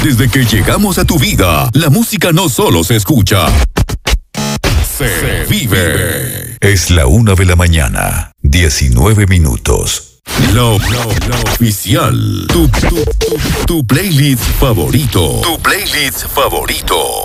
Desde que llegamos a tu vida, la música no solo se escucha, se vive. Es la 1 de la mañana, 19 minutos. Lo oficial. Tu playlist favorito. Tu playlist favorito.